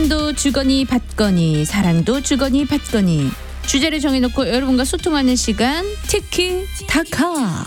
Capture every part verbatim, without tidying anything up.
사랑도 주거니 받거니 사랑도 주거니 받거니 주제를 정해놓고 여러분과 소통하는 시간 티키타카.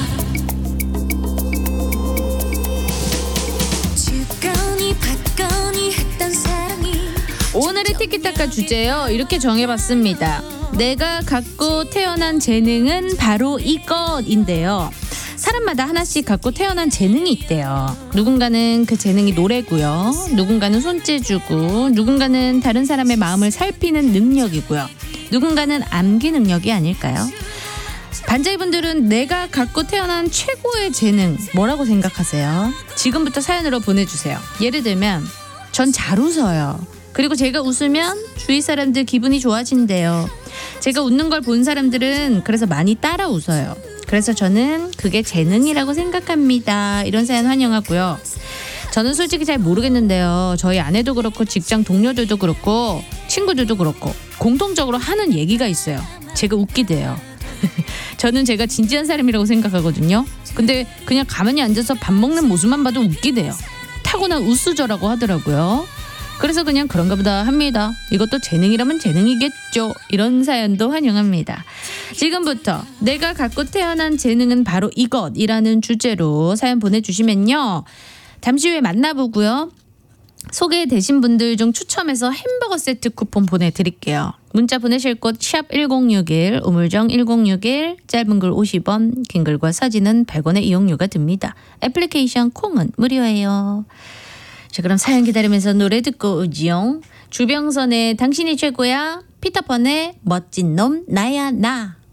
오늘의 티키타카 주제요, 이렇게 정해봤습니다. 내가 갖고 태어난 재능은 바로 이것인데요. 사람마다 하나씩 갖고 태어난 재능이 있대요. 누군가는 그 재능이 노래고요, 누군가는 손재주고, 누군가는 다른 사람의 마음을 살피는 능력이고요, 누군가는 암기 능력이 아닐까요? 반자이분들은 내가 갖고 태어난 최고의 재능 뭐라고 생각하세요? 지금부터 사연으로 보내주세요. 예를 들면 전 잘 웃어요. 그리고 제가 웃으면 주위 사람들 기분이 좋아진대요. 제가 웃는 걸 본 사람들은 그래서 많이 따라 웃어요. 그래서 저는 그게 재능이라고 생각합니다. 이런 사연 환영하고요. 저는 솔직히 잘 모르겠는데요. 저희 아내도 그렇고 직장 동료들도 그렇고 친구들도 그렇고 공통적으로 하는 얘기가 있어요. 제가 웃기대요. 저는 제가 진지한 사람이라고 생각하거든요. 근데 그냥 가만히 앉아서 밥 먹는 모습만 봐도 웃기대요. 타고난 웃수저라고 하더라고요. 그래서 그냥 그런가 보다 합니다. 이것도 재능이라면 재능이겠죠. 이런 사연도 환영합니다. 지금부터 내가 갖고 태어난 재능은 바로 이것이라는 주제로 사연 보내주시면요, 잠시 후에 만나보고요, 소개되신 분들 중 추첨해서 햄버거 세트 쿠폰 보내드릴게요. 문자 보내실 곳 샵 일공육일, 우물정 일공육일, 짧은 글 오십 원, 긴 글과 사진은 백 원의 이용료가 듭니다. 애플리케이션 콩은 무료예요. 자, 그럼 사연 기다리면서 노래 듣고 오지요. 주병선의 당신이 최고야, 피터펀의 멋진 놈 나야 나.